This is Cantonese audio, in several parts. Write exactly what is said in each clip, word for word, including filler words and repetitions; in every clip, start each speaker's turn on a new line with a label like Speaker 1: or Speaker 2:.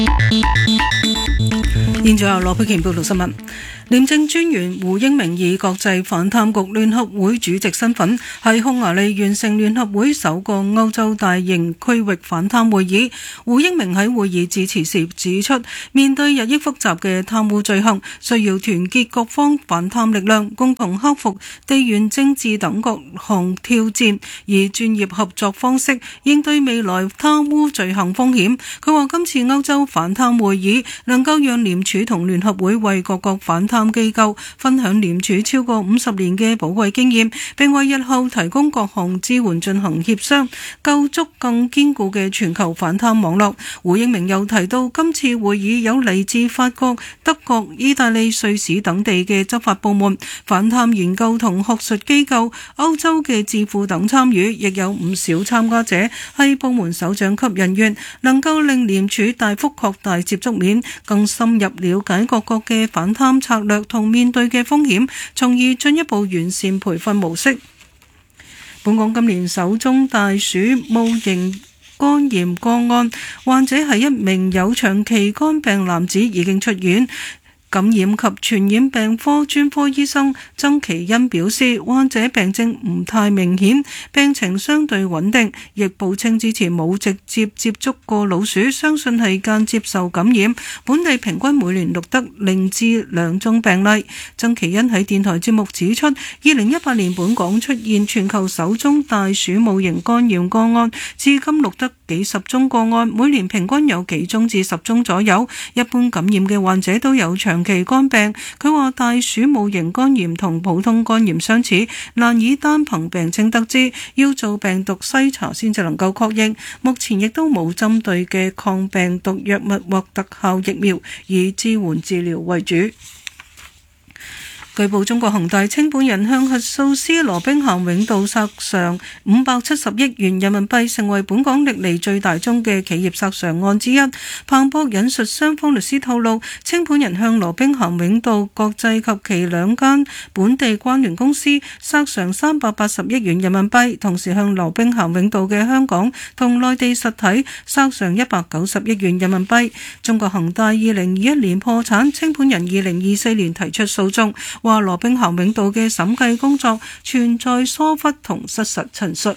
Speaker 1: 現在由羅佩瓊報道新聞。廉政專員胡英明以國際反貪局聯合會主席身份，喺匈牙利完成聯合會首個歐洲大型區域反貪會議。胡英明喺會議致辭時指出，面對日益複雜嘅貪污罪行，需要團結各方反貪力量，共同克服地緣政治等各項挑戰，以專業合作方式應對未來貪污罪行風險。佢話今次歐洲反貪會議能夠讓廉署同聯合會為各國反貪機構分享廉署超過五十年嘅寶貴經驗，並為日後提供各項支援進行協商，構築更堅固嘅全球反貪網絡。胡英明又提到，今次會議有嚟自法國、德國、意大利、瑞士等地嘅執法部門、反貪研究同學術機構、歐洲嘅智庫等參與，亦有唔少參加者係部門首長級人員，能夠令廉署大幅擴大接觸面，更深入了解各國嘅反貪策略同面對嘅風險，從而進一步完善培訓模式。本港今年首宗大鼠戊型肝炎個案，患者係一名有長期肝病男子，已經出院。感染及傳染病科專科醫生曾其恩表示，患者病徵唔太明顯，病情相對穩定，亦報稱之前冇直接接觸過老鼠，相信係間接受感染。本地平均每年錄得零至兩宗病例。曾其恩喺電台節目指出，二零一八年本港出現全球首宗大鼠戊型肝炎個案，至今錄得幾十宗個案，每年平均有幾宗至十宗左右。一般感染嘅患者都有長期肝病。佢話大鼠戊型肝炎同普通肝炎相似，難以單憑病徵得知，要做病毒篩查先至能夠確認。目前亦都冇針對嘅抗病毒藥物或特效疫苗，以支援治療為主。據報，中國恒大清盤人向核數師羅兵咸永道索償五百七十億元人民幣，成為本港歷嚟最大宗嘅企業索償案之一。彭博引述雙方律師透露，清盤人向羅兵咸永道國際及其兩間本地關聯公司索償三百八十億元人民幣，同時向羅兵咸永道嘅香港同內地實體索償一百九十億元人民幣。中國恒大二零二一年破產，清盤人二零二四年提出訴訟，話羅兵咸永道嘅審計工作存在疏忽同失實陳述。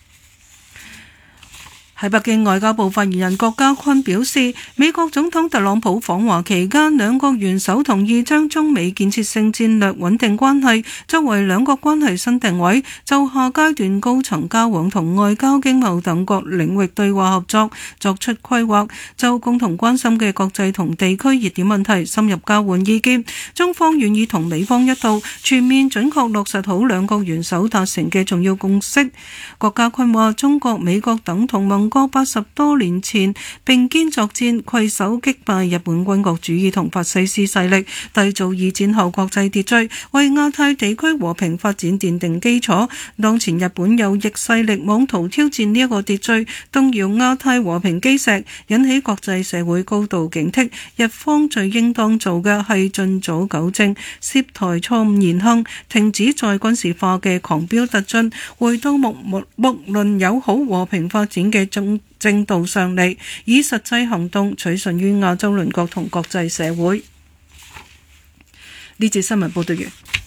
Speaker 1: 喺北京，外交部發言人郭家坤表示，美國總統特朗普訪華期間，兩國元首同意將中美建設性戰略穩定關係作為兩國關係新定位，就下階段高層交往同外交經貿等各領域對話合作作出規劃，就共同關心嘅國際同地區熱點問題深入交換意見。中方願意同美方一道，全面準確落實好兩國元首達成嘅重要共識。郭家坤話，中國、美國等同盟國八十多年前並肩作戰，攜手擊敗日本軍國主義同法西斯勢力，締造二戰後國際秩序，為亞太地區和平發展奠定基礎。當前日本有逆勢力妄圖挑戰呢一個秩序，動搖亞太和平基石，引起國際社會高度警惕。日方最應當做嘅係盡早糾正涉台錯誤言行，停止再軍事化嘅狂飆突進，回到睦睦鄰友好和平發展嘅正正道上嚟，以實際行動取信於亞洲鄰國同國際社會。呢節新聞報道完。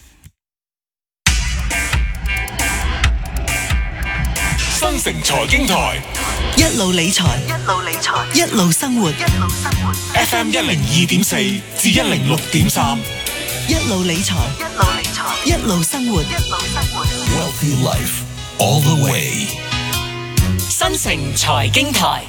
Speaker 2: 新城財經台
Speaker 3: 一路理財，一路理財，一路生活，一路生活。
Speaker 2: F M 一零二點四至一零六點三，
Speaker 3: 一路理財，一路理財，一路生活，一路生活。
Speaker 2: Wealthy Life all the way。
Speaker 4: 新城財經台，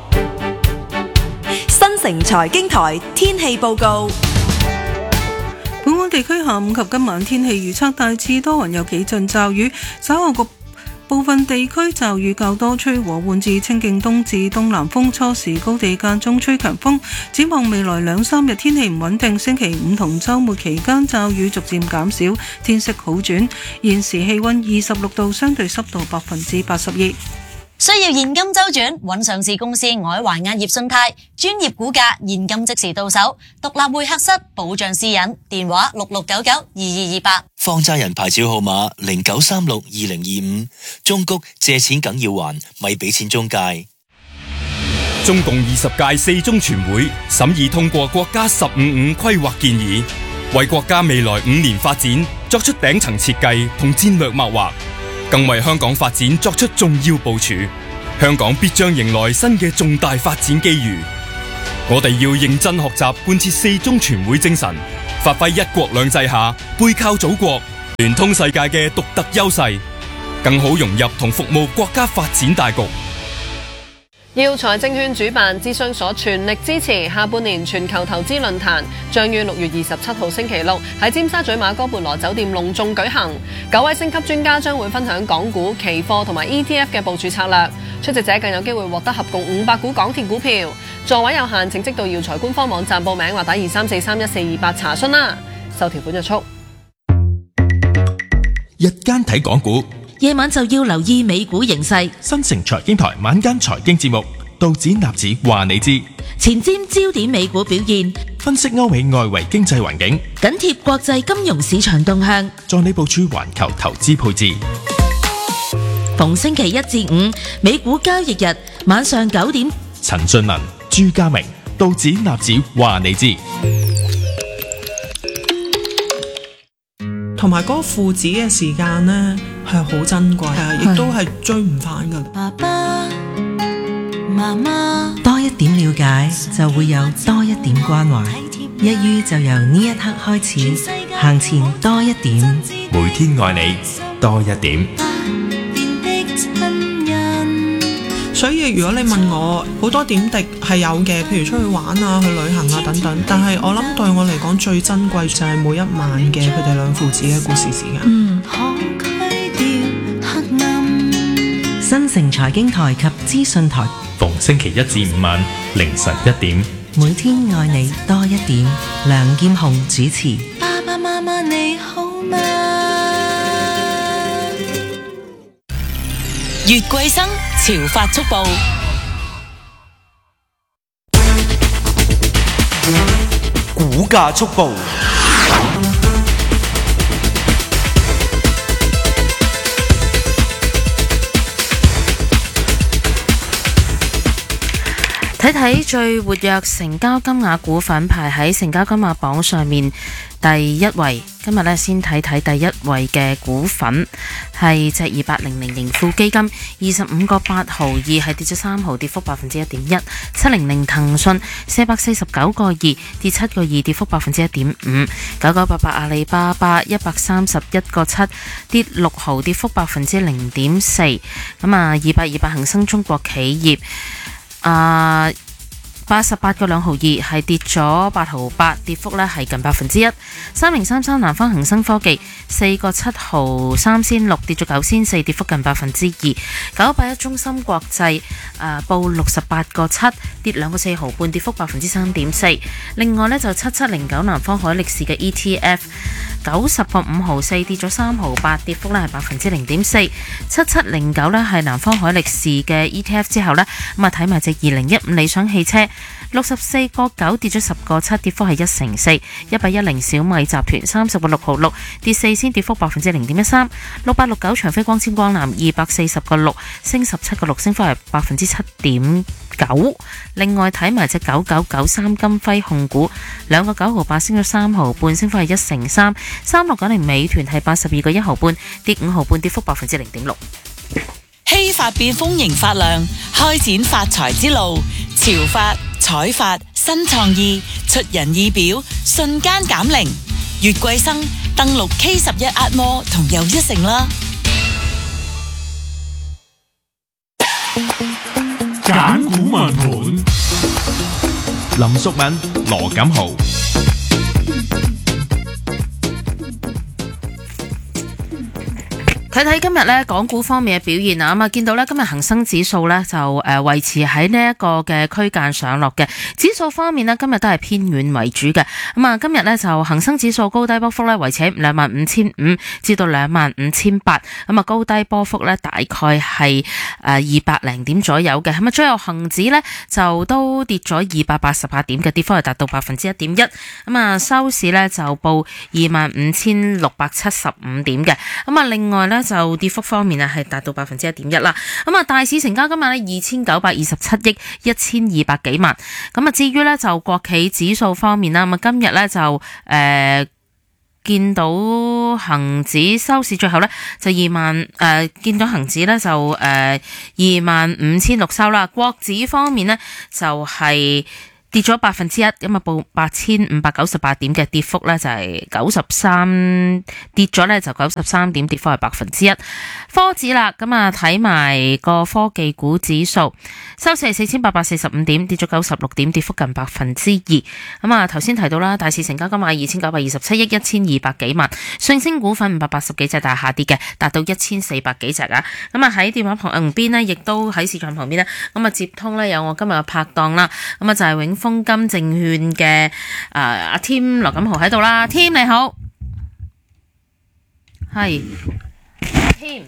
Speaker 5: 新城財經台天氣報告。
Speaker 1: 本港地區下午及今晚天氣預測大致多雲，有幾陣驟雨，稍後局部分地區驟雨較多，吹和緩至清勁東至東南風，初時高地間中吹強風。展望未來兩三日天氣唔穩定，星期五同週末期間驟雨逐漸減少，天色好轉。現時氣溫二十六度，相對濕度百分之八十二。
Speaker 4: 需要現金周轉，揾上市公司愛華壓業信貸，專業估價，現金即時到手，獨立會客室，保障私隱，電話六六九九二二二八。
Speaker 6: 放債人牌照號碼零九三六二零二五。中谷借錢梗要還，咪俾錢中介。
Speaker 7: 中共二十屆四中全會審議通過國家十五五規劃建議，為國家未來五年發展作出頂層設計同戰略擘劃，更為香港發展作出重要部署。香港必將迎來新嘅重大發展機遇。我哋要認真學習貫徹四中全會精神，發揮一國兩制下背靠祖國、聯通世界嘅獨特優勢，更好融入同服務國家發展大局。
Speaker 8: 耀才證券主辦，諮詢所全力支持下半年全球投資論壇，將於六月二十七號星期六喺尖沙咀馬哥貝羅酒店隆重舉行。九位星級專家將會分享港股、期貨同埋 E T F 嘅部署策略，出席者更有機會獲得合共五百股港鐵股票。座位有限，請即到耀才官方網站報名或打二三四三一四二八查詢啦。受條款約束。
Speaker 9: 日間睇港股，
Speaker 10: 夜晚就要留意美股形勢。
Speaker 9: 新城財經台晚間財經節目，道指納指話你知，
Speaker 10: 前瞻焦點美股表現，
Speaker 9: 分析歐美外圍經濟環境，
Speaker 10: 緊貼國際金融市場動向，
Speaker 9: 助你部署環球投資配置。
Speaker 10: 逢星期一至五美股交易日晚上九點，
Speaker 9: 陳俊文、朱家明，道指納指話你知。
Speaker 11: 同埋嗰個父子嘅時間呢，係好珍貴，亦都係追唔返㗎。
Speaker 3: 爸爸媽媽，
Speaker 12: 多一點了解，就會有多一點關懷。一於就由呢一刻開始，行前多一點，
Speaker 9: 每天愛你多一點。
Speaker 11: 所以如果你問我，好多點滴係有嘅，譬如出去玩啊、去旅行啊等等。但係我諗對我嚟講最珍貴就係每一晚嘅佢哋兩父子嘅故事時間。
Speaker 12: 嗯，新城財經台及資訊台，
Speaker 9: 逢星期一至五晚凌晨一點，
Speaker 12: 每天愛你多一點。梁劍虹主持。
Speaker 3: 爸爸媽媽你好嗎？
Speaker 4: 越貴生潮發速報，
Speaker 2: 股價速報。
Speaker 13: 睇睇最活躍成交金額股份排喺成交金額榜上面第一位。今日咧先睇睇第一位嘅股份係隻二八零零盈富基金，二十五個八毫二，係跌咗三毫，跌幅百分之一點一。七零零騰訊四百四十九個二，跌七個二，跌幅百分之一點五。九九八八阿里巴巴一百三十一個七，跌六毫，跌幅百分之零點四。咁啊，二百二百恒生中國企業啊。八十八個兩毫二，係跌咗八毫八，跌幅呢係近百分之一。三零三三南方恒生科技四個七毫三仙六，跌咗九仙四，跌幅近百分之二。九八一中芯國際誒報六十八個七，跌兩個四毫半，跌幅百分之三點四。另外呢，就七七零九南方海力士嘅 E T F 九十個五毫四，跌咗三毫八，跌幅呢係百分之零點四。七七零九呢係南方海力士嘅 E T F 之後呢，咁啊睇埋隻二零一五理想汽車。六十四個九，跌咗十個七，跌幅係一成四。一八一零小米集團三十個六毫六，跌四仙，跌幅百分之零點一三。六八六九長飛光纖光南二百四十個六，升十七個六，升幅係百分之七點九。另外睇埋隻九九九三金輝控股兩個九毫八，升咗三毫半，升幅係一成三。三六九零美團係八十二個一毫半，跌五毫半，跌幅百分之零點六。
Speaker 3: 希法變豐盈發亮，開展發財之路。潮發、彩發、新創意，出人意表，瞬間減齡。越貴生登錄 K 十一壓摩同又一城啦。
Speaker 2: 揀股問盤，
Speaker 9: 林淑敏、羅錦豪。
Speaker 13: 睇睇今日咧港股方面嘅表現啊，咁啊見到咧今日恒生指數咧就誒維持喺呢一個嘅區間上落嘅。指數方面咧今日都係偏軟為主嘅。咁啊今日咧就恒生指數高低波幅咧維持喺兩萬五千五至到兩萬五千八，咁啊高低波幅咧大概係誒二百零點左右嘅。咁啊最後恒指咧就都跌咗二百八十八點嘅，跌幅係達到百分之一點一。咁啊收市咧就報二萬五千六百七十五點嘅。咁啊另外咧呢，就跌幅方面啊係達到百分之一點一啦。咁啊，大市成交今日呢，二千九百二十七億一千二百幾萬。咁啊，至於呢，就國企指數方面啦，咁啊今日呢，就誒。呃見到恒指收市最後呢，就二萬誒、呃，見到恒指呢，就誒二萬五千六收啦。國指方面呢，就係、是、跌咗百分之一，咁啊報八千五百九十八點嘅跌幅呢，就係九十三跌咗呢，就九十三點，跌幅係百分之一。科指啦，咁啊睇埋個科技股指數收市係四千八百四十五點，跌咗九十六點，跌幅近百分之二。咁啊頭先提到啦，大市成交金額二千九百二十七億一千二百幾萬，上升股份五百八十幾隻，但係下跌嘅達到一千四百幾隻啊。咁啊喺電話旁邊呢，亦都喺市場旁邊呢，咁啊接通呢，有我今日嘅拍檔啦，咁啊就係永豐金證券嘅誒阿 Tim 羅錦豪喺度啦。 Tim 你好，係 Tim，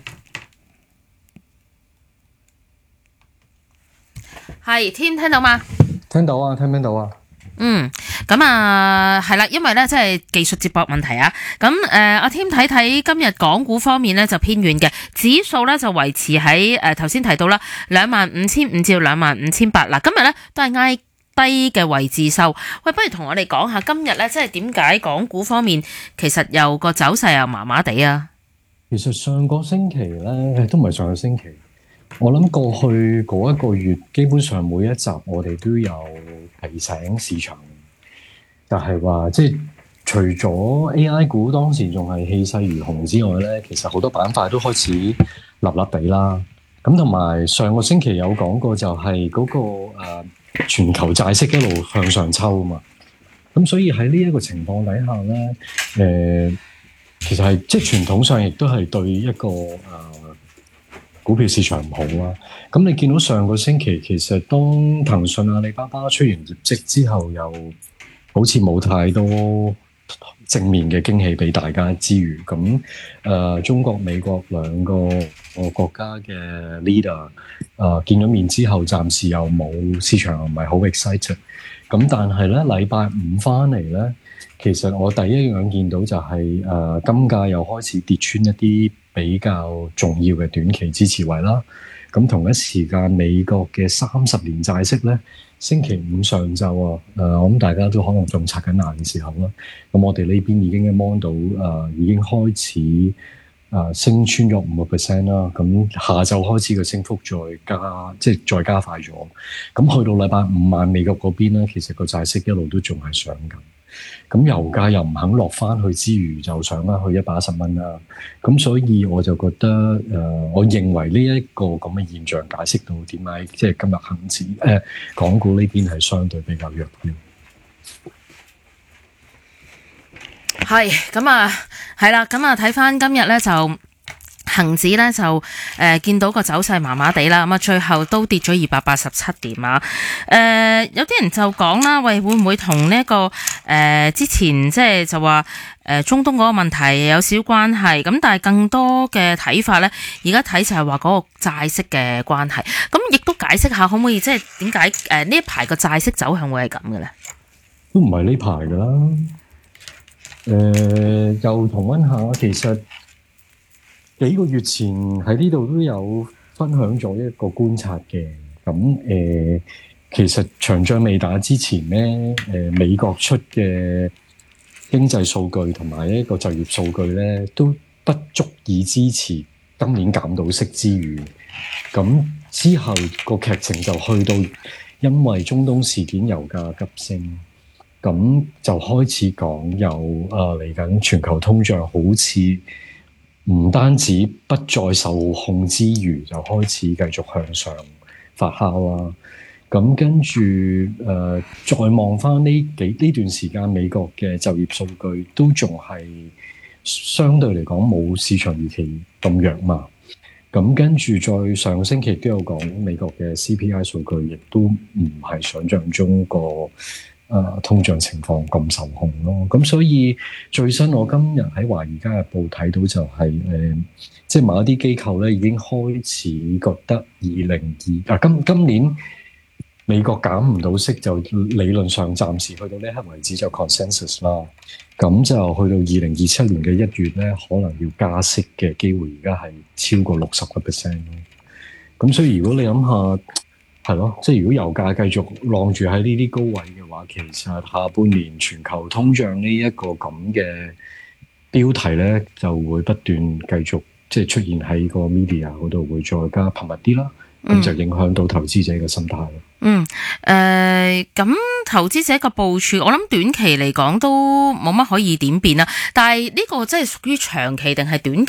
Speaker 13: 係 Tim 聽到嗎？
Speaker 14: 聽到啊，聽唔聽到啊？
Speaker 13: 嗯，咁啊係啦，因為咧即係技術接駁問題啊。咁誒，阿 Tim 睇睇今日港股方面咧就偏軟嘅，指數咧就維持喺誒頭先提到啦兩萬五千五至到兩萬五千八。嗱，今日咧都係挨低嘅位置收。喂，不如同我哋講下今日咧，即係點解港股方面其實又個走勢又麻麻地啊？
Speaker 14: 其實上個星期咧都唔係上個星期，我諗過去嗰一個月，基本上每一集我哋都有提醒市場，就係話即係除咗 A I 股當時仲係氣勢如虹之外咧，其實好多板塊都開始立立地啦。咁同埋上個星期有講過就係嗰個誒全球債息一路向上抽啊嘛。咁所以喺呢一個情況底下咧，誒其實係即係傳統上亦都係對一個誒股票市場唔好啦。咁你見到上個星期其實當騰訊、阿里巴巴出完業績之後，又好似冇太多正面嘅驚喜俾大家之餘，咁誒、呃、中國、美國兩個個國家嘅 leader 誒、呃、見咗面之後，暫時又冇市場又唔係好 excited。咁但係咧禮拜五翻嚟咧，其實我第一樣見到就係、是、誒、呃、金價又開始跌穿一啲比較重要嘅短期支持位啦。咁同一時間，美國嘅三十年債息咧，星期五上晝啊，誒、呃，我諗大家都可能仲刷緊牙嘅時候啦。咁我哋呢邊已經嘅 mon 到誒，已經開始誒、呃、升穿咗五個 percent 啦。咁下晝開始嘅升幅再加，即係再加快咗。咁去到禮拜五晚，美國嗰邊咧，其實個債息一路都仲係上緊。咁油價又唔肯落翻去之餘，就上翻去一百一十蚊啦。咁所以我就覺得，誒、呃，我認為呢一個咁嘅現象解釋到點解即係今日恒指誒港股呢邊係相對比較弱啲。
Speaker 13: 係咁啊，係啦，咁啊睇翻今日咧就。恒指咧就誒、呃、見到個走勢麻麻地啦，咁啊最後都跌咗二百八十七點啊！誒、呃、有啲人就講啦，喂，會唔會同呢一個誒、呃、之前即係就話誒、呃、中東嗰個問題有少少關係？咁但係更多嘅睇法咧，而家睇就係話嗰個債息嘅關係。咁亦都解釋下，可唔可以即係點解誒呢一排個債息走向會係咁嘅咧？
Speaker 14: 都唔係呢排㗎啦。誒、呃，又重溫下，其實。幾個月前喺呢度都有分享咗一個觀察嘅，咁誒、呃，其實長仗未打之前咧，誒、呃、美國出嘅經濟數據同埋一個就業數據咧，都不足以支持今年減到息之餘，咁之後個劇情就去到因為中東事件油價急升，咁就開始講有誒嚟緊全球通脹好似。唔單止不再受控之餘，就開始繼續向上發酵啦。咁跟住誒、呃，再望翻呢幾呢段時間，美國嘅就業數據都仲係相對嚟講冇市場預期咁弱嘛。咁跟住再上個星期都有講美國嘅 C P I 數據，亦都唔係想像中個。誒、呃、通脹情況咁受控咯，咁所以最新我今日喺《華爾街日報》睇到就係、是、誒、呃，即係某一啲機構咧已經開始覺得二零二啊今今年美國減唔到息，就理論上暫時去到呢一刻為止就 consensus 啦。咁就去到二零二七年嘅一月咧，可能要加息嘅機會而家係超過六十個 percent 咯。咁所以如果你諗下，係咯，即係如果油價繼續晾住喺呢啲高位嘅話，其實下半年全球通脹呢一個咁嘅標題咧，就會不斷繼續即係出現喺個 media 嗰度，會再加頻密啲啦。咁就影響到投資者嘅心態咯。
Speaker 13: 嗯，誒、呃，咁投資者嘅部署，我諗短期嚟講都冇乜可以點變啦。但係呢個真係屬於長期定係短